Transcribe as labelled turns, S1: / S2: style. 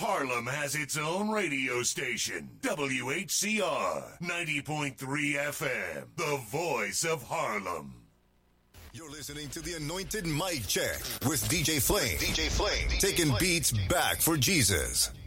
S1: Harlem has its own radio station, WHCR 90.3 FM, the voice of Harlem.
S2: You're listening to the Anointed Mic Check with DJ Flame. DJ Flame. Taking beats back for Jesus.